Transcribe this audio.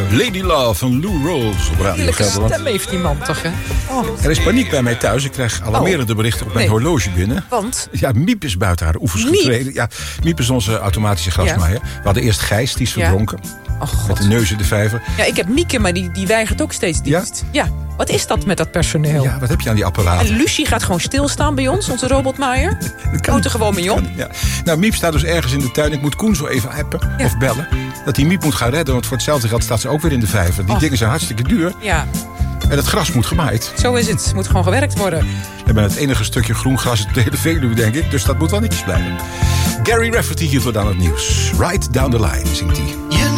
Lady Love van Lou Rawls op Radio Heerlijke Gelderland. stem heeft die man toch, hè? Oh. Er is paniek bij mij thuis. Ik krijg alarmerende berichten op mijn horloge binnen. Want? Ja, Miep is buiten haar oevers getreden. Ja, Miep is onze automatische grasmaaier. We hadden eerst Gijs, die is verdronken. Oh, God. Met de neus in de vijver. Ja, ik heb Mieke, maar die weigert ook steeds dienst. Ja. Wat is dat met dat personeel? Ja, wat heb je aan die apparaten? En Lucie gaat gewoon stilstaan bij ons, onze robotmaaier. Houdt er gewoon mee op. Ja. Nou, Miep staat dus ergens in de tuin. Ik moet Koen zo even appen of bellen. Dat hij Miep moet gaan redden, want voor hetzelfde geld staat ze ook weer in de vijver. Die dingen zijn hartstikke duur. Ja. En het gras moet gemaaid. Zo is het. Het moet gewoon gewerkt worden. En bij het enige stukje groen gras op de hele Veluwe, denk ik. Dus dat moet wel netjes blijven. Gary Rafferty hier tot aan het nieuws. Right down the line, zingt hij.